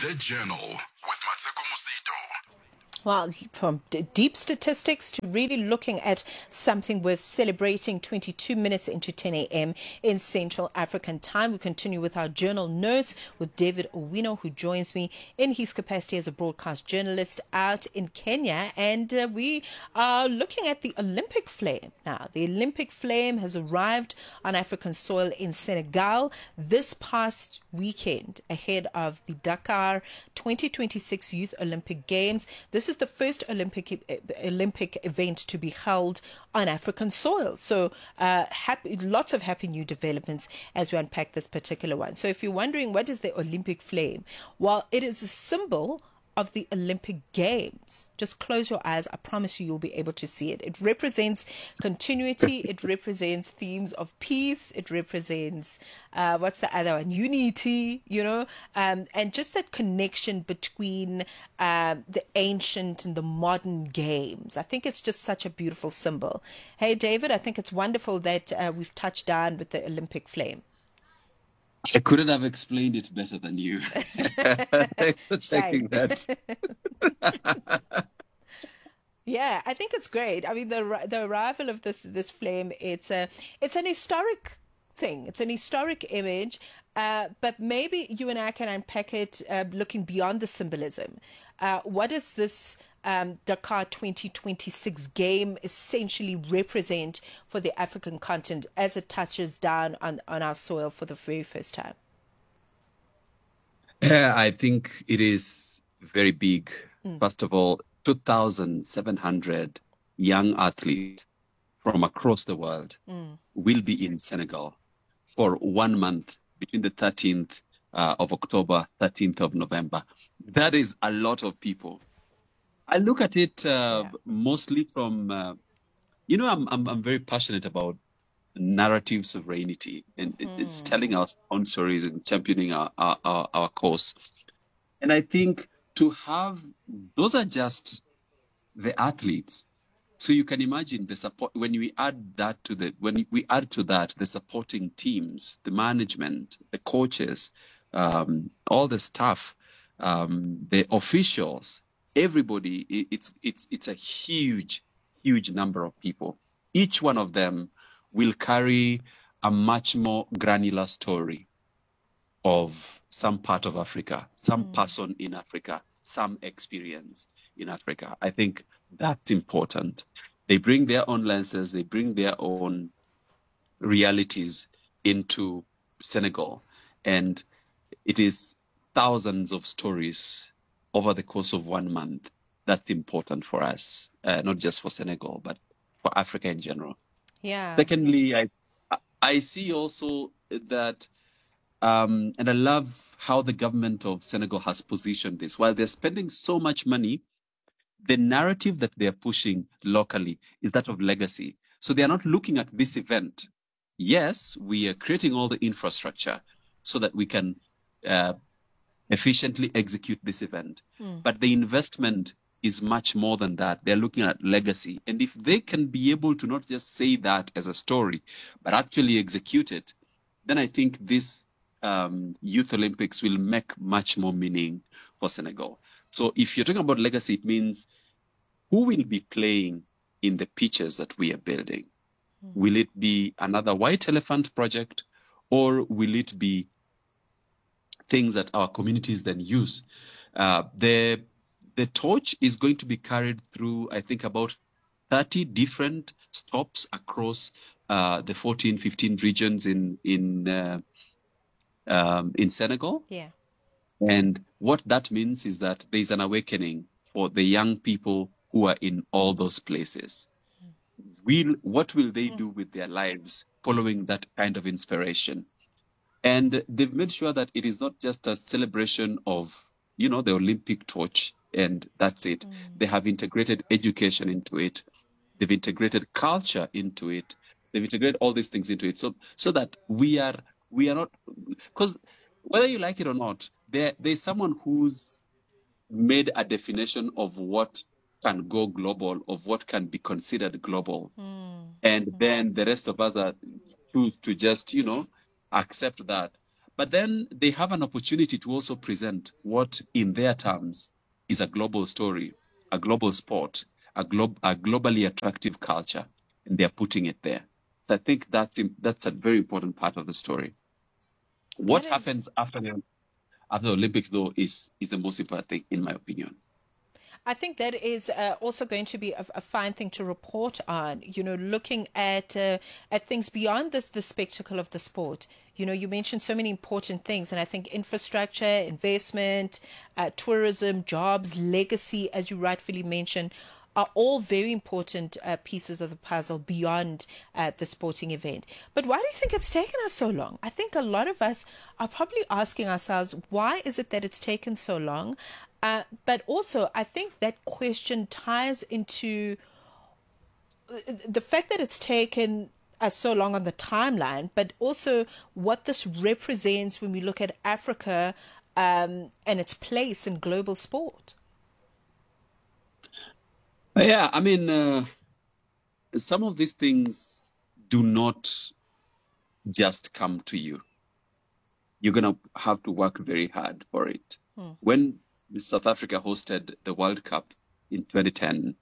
The Journal with Mateko Musito. Well, from deep statistics to really looking at something worth celebrating, 22 minutes into 10 a.m. in Central African time. We continue with our journal notes with David Owino, who joins me in his capacity as a broadcast journalist out in Kenya. And we are looking at the Olympic flame. Now, the Olympic flame has arrived on African soil in Senegal this past weekend ahead of the Dakar 2026 Youth Olympic Games. This is the first Olympic event to be held on African soil. So lots of happy new developments as we unpack this particular one. So if you're wondering what is the Olympic flame, well, it is a symbol of the Olympic Games. Just close your eyes. I promise you, you'll be able to see it. It represents continuity. It represents themes of peace. It represents, what's the other one? Unity, and just that connection between the ancient and the modern games. I think it's just such a beautiful symbol. Hey, David, I think it's wonderful that we've touched down with the Olympic flame. I couldn't have explained it better than you. Thanks for taking that. Yeah, I think it's great. I mean, the arrival of this flame, it's an historic thing. It's an historic image, but maybe you and I can unpack it looking beyond the symbolism. What does this Dakar 2026 game essentially represent for the African continent as it touches down on our soil for the very first time? I think it is very big. First of all, 2,700 young athletes from across the world will be in Senegal for 1 month between the 13th of October, 13th of November. That is a lot of people. I look at it mostly from, I'm very passionate about narrative sovereignty, and it's telling our own stories and championing our cause. And I think to have, those are just the athletes. So you can imagine the support when we add that to the supporting teams, the management, the coaches, all the staff, the officials, everybody. It's a huge number of people. Each one of them will carry a much more granular story of some part of Africa, some person in Africa, some experience in Africa. I think that's important. They bring their own lenses, they bring their own realities into Senegal, and it is thousands of stories over the course of 1 month. That's important for us, not just for Senegal, but for Africa in general. Yeah. Secondly, I see also that, and I love how the government of Senegal has positioned this. While they're spending so much money, the narrative that they're pushing locally is that of legacy. So they are not looking at this event. Yes, we are creating all the infrastructure so that we can efficiently execute this event. But the investment is much more than that. They're looking at legacy. And if they can be able to not just say that as a story, but actually execute it, then I think this Youth Olympics will make much more meaning for Senegal. So if you're talking about legacy, it means who will be playing in the pitches that we are building? Will it be another white elephant project, or will it be things that our communities then use? The torch is going to be carried through, I think, about 30 different stops across the 14, 15 regions in Senegal. Yeah. And what that means is that there's an awakening for the young people who are in all those places. What will they do with their lives following that kind of inspiration? And they've made sure that it is not just a celebration of, the Olympic torch, and that's it. They have integrated education into it. They've integrated culture into it. They've integrated all these things into it. So that we are not, because whether you like it or not, there's someone who's made a definition of what can go global, of what can be considered global. And then the rest of us choose to just, accept that. But then they have an opportunity to also present what, in their terms, is a global story, a global sport, a globally attractive culture, and they're putting it there. So I think that's a very important part of the story. What happens after the Olympics, though, is the most important thing, in my opinion. I think that is also going to be a fine thing to report on, looking at things beyond the spectacle of the sport. You mentioned so many important things, and I think infrastructure, investment, tourism, jobs, legacy, as you rightfully mentioned, are all very important pieces of the puzzle beyond the sporting event. But why do you think it's taken us so long? I think a lot of us are probably asking ourselves, why is it that it's taken so long? But also, I think that question ties into the fact that it's taken us so long on the timeline, but also what this represents when we look at Africa and its place in global sport. Yeah, I mean, some of these things do not just come to you. You're going to have to work very hard for it. When South Africa hosted the World Cup in 2010,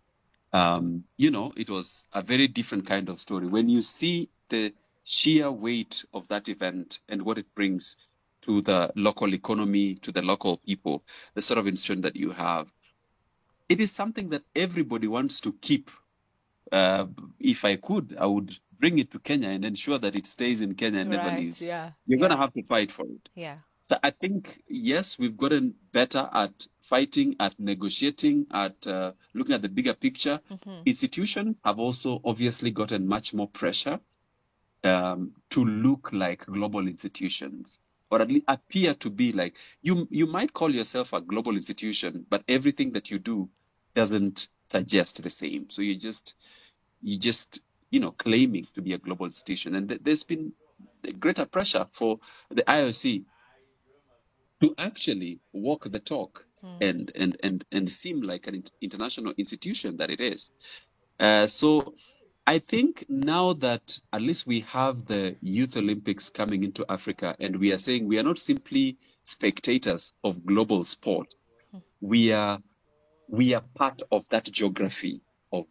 it was a very different kind of story. When you see the sheer weight of that event and what it brings to the local economy, to the local people, the sort of institution that you have, it is something that everybody wants to keep. If I could, I would bring it to Kenya and ensure that it stays in Kenya and never leaves. Yeah, You're going to have to fight for it. Yeah. So I think, yes, we've gotten better at fighting, at negotiating, at looking at the bigger picture. Institutions have also obviously gotten much more pressure to look like global institutions, or at least appear to be like, you might call yourself a global institution, but everything that you do doesn't suggest the same. So you just claiming to be a global institution. And there's been greater pressure for the IOC to actually walk the talk and seem like an international institution that it is. So I think now that at least we have the Youth Olympics coming into Africa, and we are saying we are not simply spectators of global sport. We are part of that geography of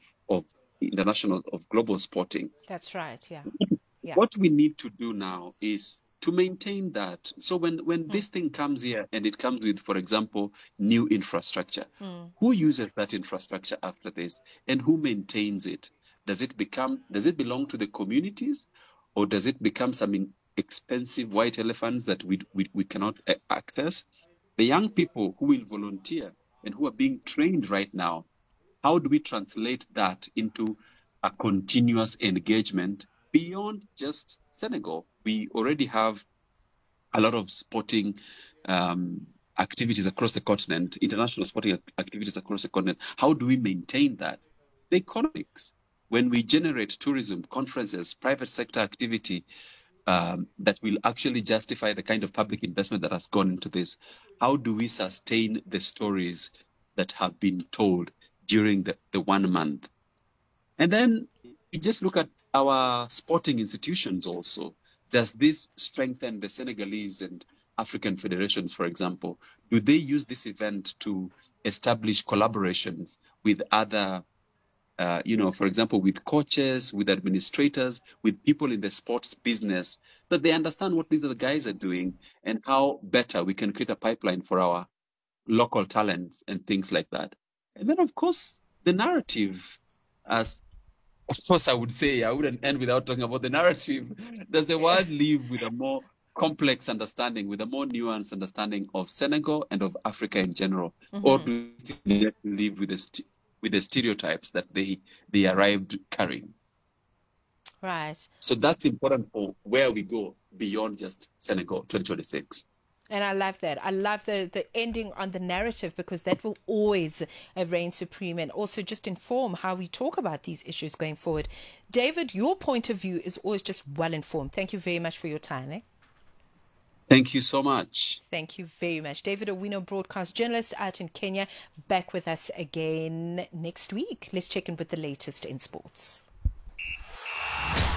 global sporting. That's right. Yeah. What we need to do now is to maintain that. So when this thing comes here and it comes with, for example, new infrastructure, who uses that infrastructure after this, and who maintains it? Does it belong to the communities, or does it become some expensive white elephants that we cannot access? The young people who will volunteer and who are being trained right now, how do we translate that into a continuous engagement beyond just Senegal? We already have a lot of sporting activities across the continent, international sporting activities across the continent. How do we maintain that? The economics. When we generate tourism, conferences, private sector activity that will actually justify the kind of public investment that has gone into this, how do we sustain the stories that have been told during the 1 month? And then we just look at our sporting institutions also. Does this strengthen the Senegalese and African federations, for example? Do they use this event to establish collaborations with other, for example, with coaches, with administrators, with people in the sports business, that they understand what these other guys are doing and how better we can create a pipeline for our local talents and things like that? And then, of course, the narrative. Of course, I would say I wouldn't end without talking about the narrative. Does the world live with a more complex understanding, with a more nuanced understanding of Senegal and of Africa in general? Or do they live with the stereotypes that they arrived carrying? Right. So that's important for where we go beyond just Senegal 2026. And I love that. I love the ending on the narrative, because that will always reign supreme, and also just inform how we talk about these issues going forward. David, your point of view is always just well informed. Thank you very much for your time. Thank you so much. Thank you very much. David Owino, broadcast journalist out in Kenya, back with us again next week. Let's check in with the latest in sports.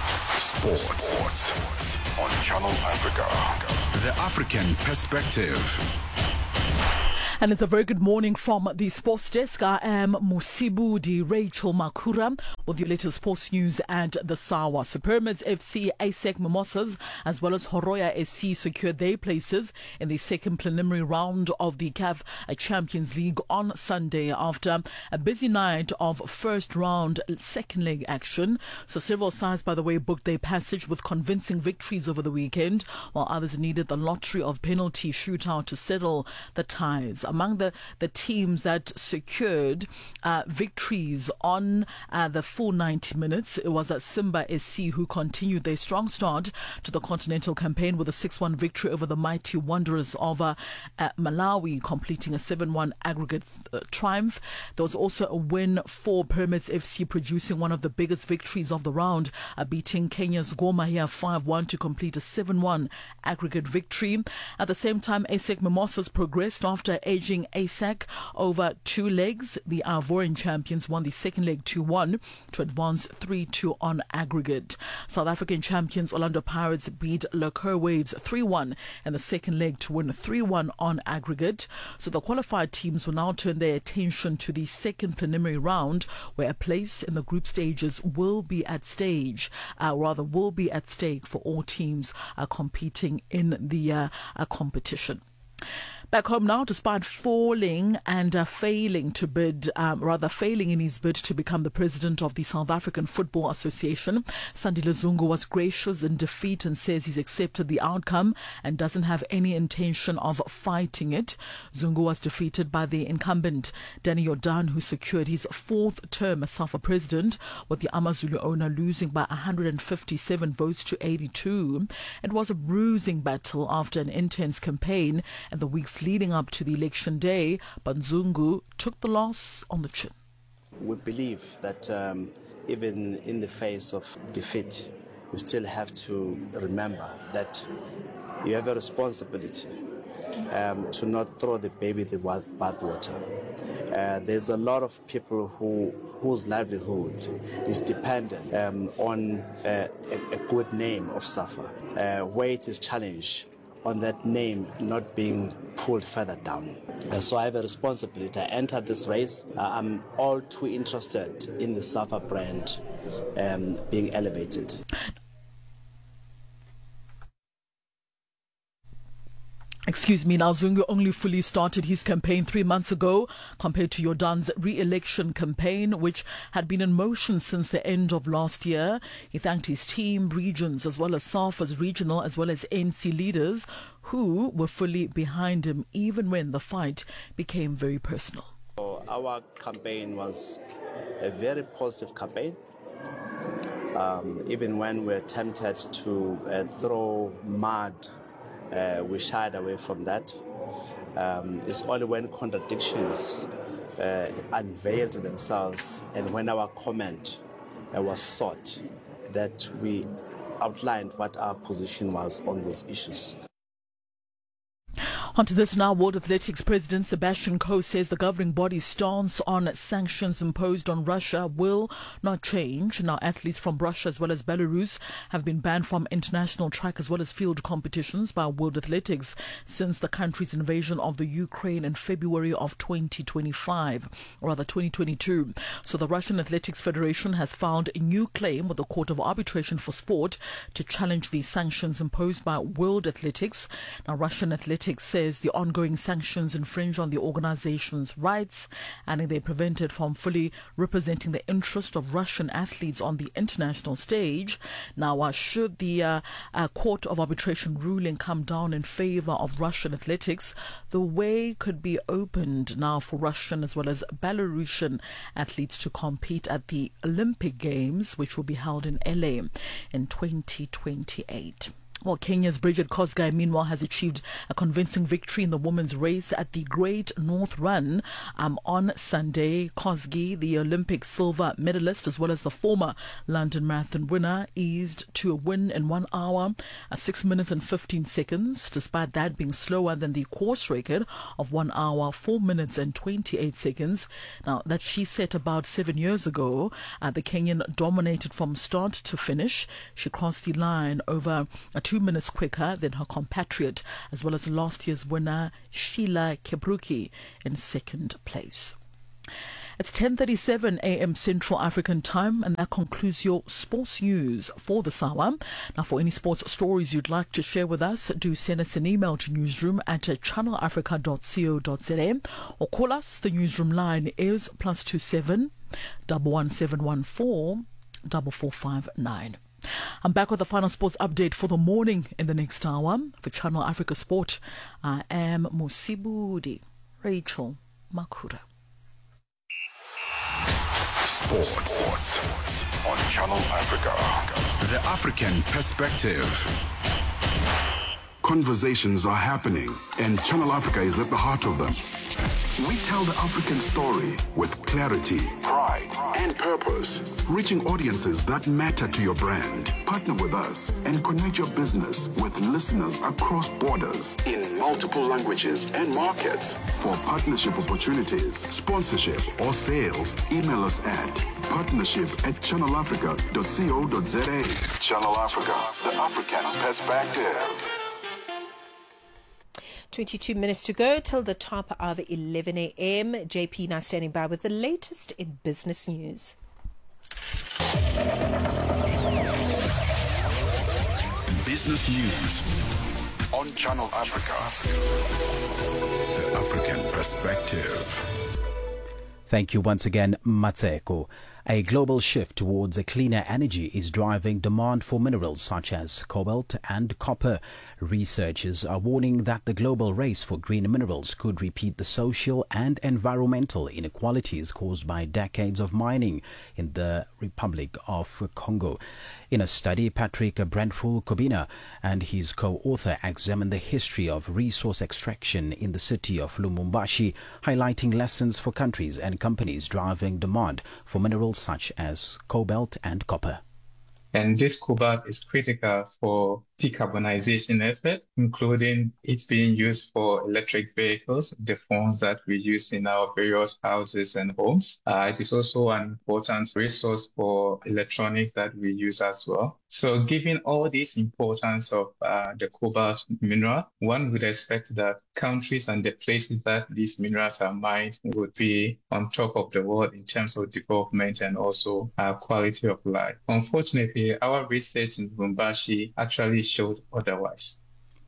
Sports on Channel Africa. The African perspective. And it's a very good morning from the sports desk. I am Musibudi Rachel Makura with your latest sports news and the Sawa. So Pyramids FC, ASEC Mimosas, as well as Horoya SC secured their places in the second preliminary round of the CAF Champions League on Sunday after a busy night of first round second leg action. So several sides, by the way, booked their passage with convincing victories over the weekend, while others needed the lottery of penalty shootout to settle the ties. Among the teams that secured victories on the full 90 minutes, it was Simba SC who continued their strong start to the continental campaign with a 6-1 victory over the mighty Wanderers of Malawi, completing a 7-1 aggregate triumph. There was also a win for Pyramids FC, producing one of the biggest victories of the round, beating Kenya's Gor Mahia 5-1 to complete a 7-1 aggregate victory. At the same time, ASEC Mimosas progressed after edging ASEC over 2 legs. The Ivorian champions won the second leg 2-1 to advance 3-2 on aggregate. South African champions Orlando Pirates beat Lacquer Waves 3-1 in the second leg to win 3-1 on aggregate. So the qualified teams will now turn their attention to the second preliminary round, where a place in the group stages will be at stake for all teams competing in the competition. Back home now, despite failing in his bid to become the president of the South African Football Association, Sandile Zungu was gracious in defeat and says he's accepted the outcome and doesn't have any intention of fighting it. Zungu was defeated by the incumbent Danny Jordan, who secured his 4th term as SAFA president, with the AmaZulu owner losing by 157 votes to 82. It was a bruising battle after an intense campaign and the weeks leading up to the election day, but Zungu took the loss on the chin. We believe that even in the face of defeat, you still have to remember that you have a responsibility to not throw the baby in the bathwater. There's a lot of people whose livelihood is dependent on a good name of SAFA, where it is challenged on that name not being pulled further down. So I have a responsibility. I entered this race. I'm all too interested in the SAFA brand being elevated. Now Zungu only fully started his campaign 3 months ago, compared to Jordan's re-election campaign, which had been in motion since the end of last year. He thanked his team, regions, as well as SAFA's regional as well as ANC leaders, who were fully behind him, even when the fight became very personal. Our campaign was a very positive campaign. Even when we're tempted to throw mud, we shied away from that. It's only when contradictions unveiled themselves and when our comment was sought that we outlined what our position was on those issues. On to this now. World Athletics President Sebastian Coe says the governing body's stance on sanctions imposed on Russia will not change. Now, athletes from Russia as well as Belarus have been banned from international track as well as field competitions by World Athletics since the country's invasion of the Ukraine in February of 2022. So the Russian Athletics Federation has filed a new claim with the Court of Arbitration for Sport to challenge the sanctions imposed by World Athletics. Now, Russian Athletics says the ongoing sanctions infringe on the organization's rights and they prevent it from fully representing the interest of Russian athletes on the international stage. Now, should the Court of Arbitration ruling come down in favor of Russian athletics, the way could be opened now for Russian as well as Belarusian athletes to compete at the Olympic Games, which will be held in LA in 2028. Well, Kenya's Bridget Kosgei, meanwhile, has achieved a convincing victory in the women's race at the Great North Run on Sunday. Kosgei, the Olympic silver medalist, as well as the former London Marathon winner, eased to a win in 1 hour, 6 minutes and 15 seconds, despite that being slower than the course record of 1 hour, 4 minutes and 28 seconds. Now, that she set about 7 years ago, the Kenyan dominated from start to finish. She crossed the line over 2 minutes quicker than her compatriot, as well as last year's winner Sheila Kebruki in second place. It's 10:37 a.m. Central African Time, and that concludes your sports news for this hour. Now, for any sports stories you'd like to share with us, do send us an email to newsroom@channelafrica.co.za or call us. The newsroom line is +27 11714 4459. I'm back with the final sports update for the morning in the next hour. For Channel Africa Sport, I am Musibudi Rachel Makura. Sports on Channel Africa. The African Perspective. Conversations are happening, and Channel Africa is at the heart of them. We tell the African story with clarity, pride, and purpose, reaching audiences that matter to your brand. Partner with us and connect your business with listeners across borders in multiple languages and markets. For partnership opportunities, sponsorship, or sales, email us at partnership@channelafrica.co.za. Channel Africa, the African Perspective. 22 minutes to go till the top of 11 a.m. JP now standing by with the latest in business news. Business news on Channel Africa. The African Perspective. Thank you once again, Matseko. A global shift towards a cleaner energy is driving demand for minerals such as cobalt and copper. Researchers are warning that the global race for green minerals could repeat the social and environmental inequalities caused by decades of mining in the Republic of Congo. In a study, Patrick Brentful-Kobina and his co-author examined the history of resource extraction in the city of Lubumbashi, highlighting lessons for countries and companies driving demand for minerals such as cobalt and copper. And this cobalt is critical for decarbonization effort, including it being used for electric vehicles, the phones that we use in our various houses and homes. It is also an important resource for electronics that we use as well. So given all this importance of the cobalt mineral, one would expect that countries and the places that these minerals are mined would be on top of the world in terms of development and also quality of life. Unfortunately, our research in Lubumbashi actually showed otherwise.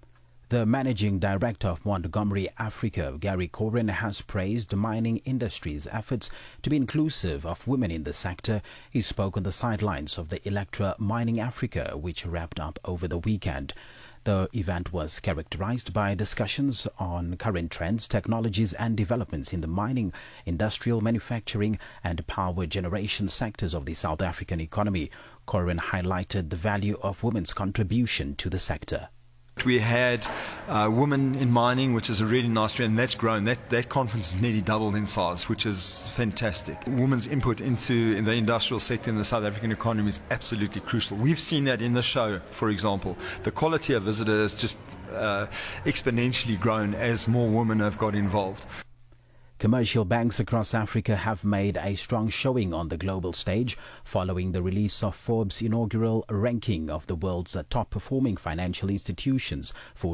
The managing director of Montgomery Africa, Gary Coren, has praised the mining industry's efforts to be inclusive of women in the sector. He spoke on the sidelines of the Electra Mining Africa, which wrapped up over the weekend. The event was characterized by discussions on current trends, technologies and developments in the mining, industrial, manufacturing and power generation sectors of the South African economy. Coren highlighted the value of women's contribution to the sector. We had women in mining, which is a really nice trend, and that's grown. That conference has nearly doubled in size, which is fantastic. Women's input into the industrial sector in the South African economy is absolutely crucial. We've seen that in the show, for example. The quality of visitors just exponentially grown as more women have got involved. Commercial banks across Africa have made a strong showing on the global stage following the release of Forbes' inaugural ranking of the world's top-performing financial institutions for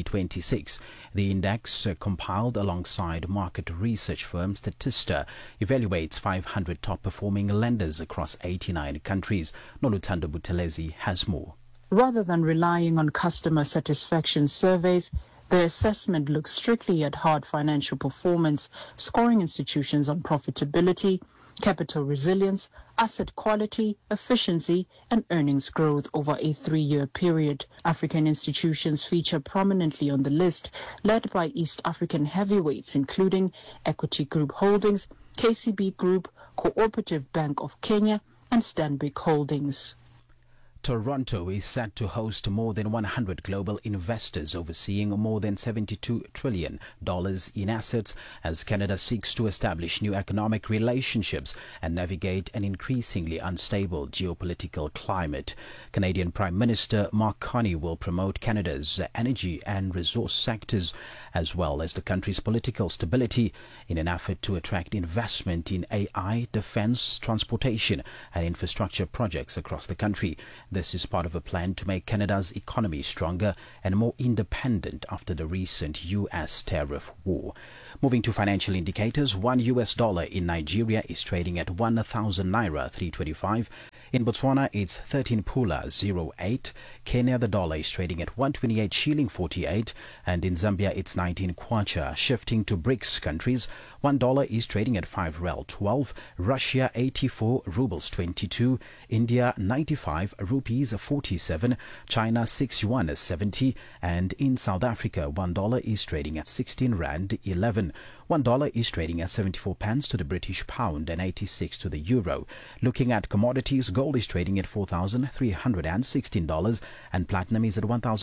2026. The index, compiled alongside market research firm Statista, evaluates 500 top-performing lenders across 89 countries. Noluthando Buthelezi has more. Rather than relying on customer satisfaction surveys, the assessment looks strictly at hard financial performance, scoring institutions on profitability, capital resilience, asset quality, efficiency, and earnings growth over a 3-year period. African institutions feature prominently on the list, led by East African heavyweights including Equity Group Holdings, KCB Group, Cooperative Bank of Kenya, and Stanbic Holdings. Toronto is set to host more than 100 global investors overseeing more than $72 trillion in assets as Canada seeks to establish new economic relationships and navigate an increasingly unstable geopolitical climate. Canadian Prime Minister Mark Carney will promote Canada's energy and resource sectors as well as the country's political stability in an effort to attract investment in AI, defense, transportation and infrastructure projects across the country. This is part of a plan to make Canada's economy stronger and more independent after the recent U.S. tariff war. Moving to financial indicators, $1 in Nigeria is trading at 1,000 naira 325. In Botswana, it's 13 pula 08. Kenya, the dollar is trading at 128 shilling 48. And in Zambia, it's 19 kwacha. Shifting to BRICS countries, $1 is trading at 5 rel 12. Russia, 84 rubles 22. India, 95 rupees 47. China, 6 yuan 70. And in South Africa, $1 is trading at 16 rand 11. $1 is trading at 74 pence to the British pound and 86 to the euro. Looking at commodities, gold is trading at $4,316 and platinum is at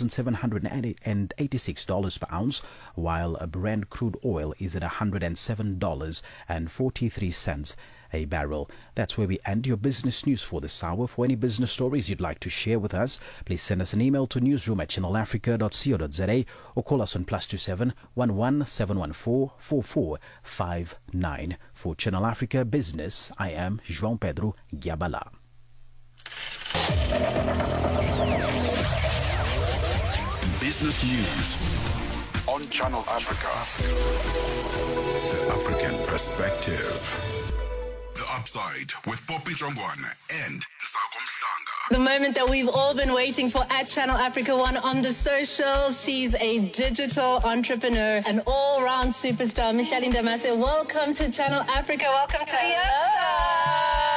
$1,786 per ounce, while Brent crude oil is at $107.43 a barrel. That's where we end your business news for this hour. For any business stories you'd like to share with us, please send us an email to newsroom@channelafrica.co.za or call us on +27 11 714 4459. For Channel Africa Business, I am João Pedro Gyabala. Business News on Channel Africa. The African Perspective. The Upside with Poppy Jongwane and Nsako Mhlanga. The moment that we've all been waiting for at Channel Africa One on the socials. She's a digital entrepreneur, an all-round superstar. Micheline Damase, welcome to Channel Africa. Welcome to the Upside.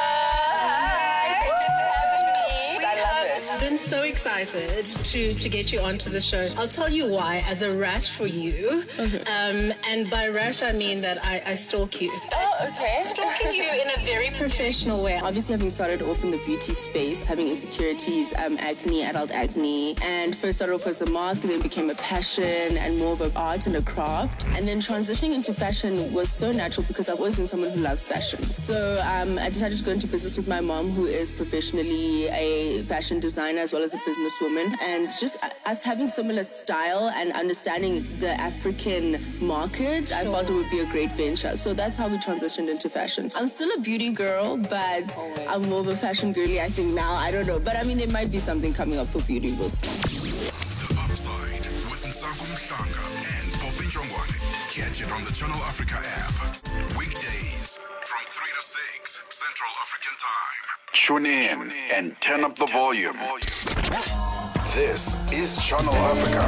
I've been so excited to get you onto the show. I'll tell you why, as a rash for you. And by rash, I mean that I stalk you. Oh, okay. Stalking you in a very professional way. Obviously, having started off in the beauty space, having insecurities, acne, adult acne, and first started off as a mask, and then became a passion and more of an art and a craft. And then transitioning into fashion was so natural because I've always been someone who loves fashion. So I decided to go into business with my mom, who is professionally a fashion designer as well as a businesswoman, and just us having similar style and understanding the African market, I felt it would be a great venture. So that's how we transitioned into fashion. I'm still a beauty girl, but I'm more of a fashion girly, I think now. I don't know, but I mean, there might be something coming up for beauty. We'll see. The Upside with Nsako Mhlanga and Poppy Jongwane. Catch it on the Channel Africa app. Weekdays from 3 to 6 Central African Time. Tune in and turn up the volume. This is Channel Africa.